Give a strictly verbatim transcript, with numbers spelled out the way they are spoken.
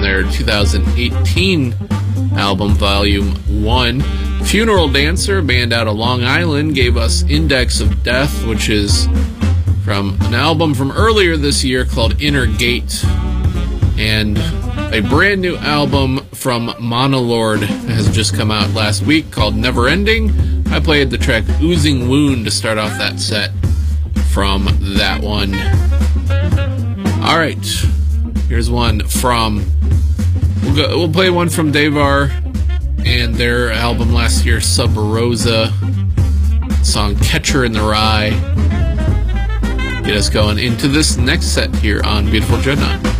their two thousand eighteen album, Volume one. Funeral Dancer, a band out of Long Island, gave us Index of Death, which is from an album from earlier this year called Inner Gate. And a brand new album from Monolord has just come out last week called Never Ending. I played the track Oozing Wound to start off that set from that one. Alright, here's one from... We'll, go, we'll play one from Devar and their album last year, Sub Rosa. Song Catcher in the Rye. Get us going into this next set here on Beautiful Dreadnought.